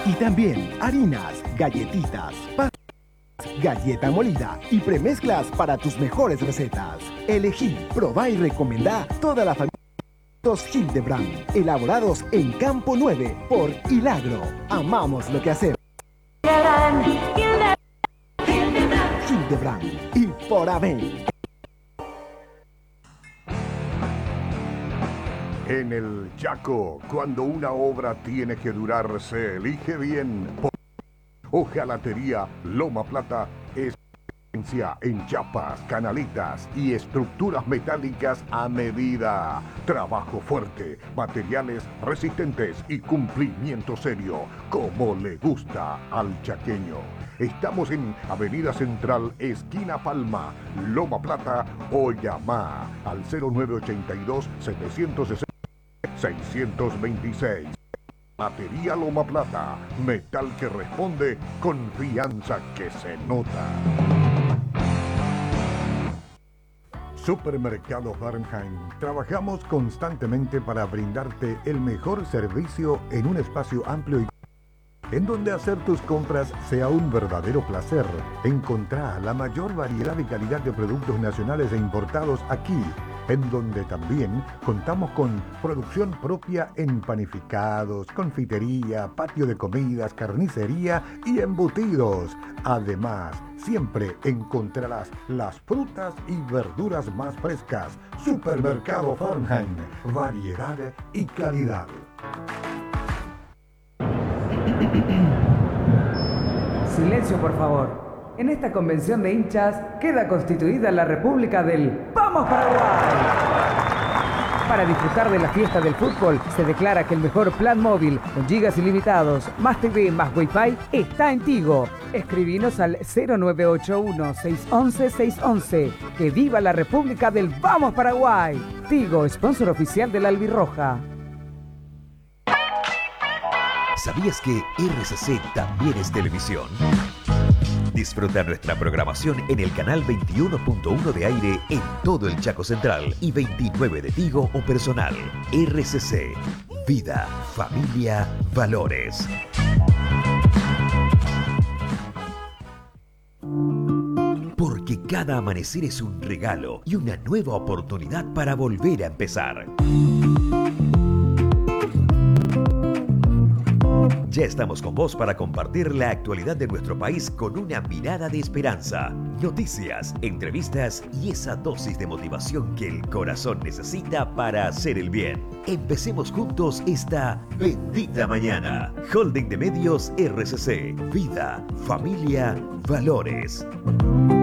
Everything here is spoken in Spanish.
Y también harinas, galletitas, pastas, galleta molida y premezclas para tus mejores recetas. Elegí, probá y recomendá toda la familia Hildebrand, elaborados en Campo 9 por Hilagro. Amamos lo que hacemos. Hildebrand y por Aven. En el Chaco, cuando una obra tiene que durar, se elige bien. Hojalatería Loma Plata es en chapas, canaletas y estructuras metálicas a medida. Trabajo fuerte, materiales resistentes y cumplimiento serio, como le gusta al chaqueño. Estamos en Avenida Central, esquina Palma, Loma Plata, o llama al 0982-760-626. Batería Loma Plata, metal que responde, confianza que se nota. Supermercado Fahrenheit. Trabajamos constantemente para brindarte el mejor servicio en un espacio amplio y en donde hacer tus compras sea un verdadero placer. Encontrá la mayor variedad y calidad de productos nacionales e importados aquí, en donde también contamos con producción propia en panificados, confitería, patio de comidas, carnicería y embutidos. Además, siempre encontrarás las frutas y verduras más frescas. Supermercado Fahrenheit, variedad y calidad. Silencio, por favor. En esta convención de hinchas queda constituida la República del ¡Vamos Paraguay! Para disfrutar de la fiesta del fútbol, se declara que el mejor plan móvil con gigas ilimitados, más TV, más Wi-Fi, está en Tigo. Escribinos al 0981-611-611. ¡Que viva la República del ¡Vamos Paraguay! Tigo, sponsor oficial de la Albirroja. ¿Sabías que RCC también es televisión? Disfruta nuestra programación en el canal 21.1 de aire en todo el Chaco Central y 29 de Tigo o personal. RCC, vida, familia, valores. Porque cada amanecer es un regalo y una nueva oportunidad para volver a empezar. Ya estamos con vos para compartir la actualidad de nuestro país con una mirada de esperanza, noticias, entrevistas y esa dosis de motivación que el corazón necesita para hacer el bien. Empecemos juntos esta bendita mañana. Holding de Medios RCC. Vida, familia, valores.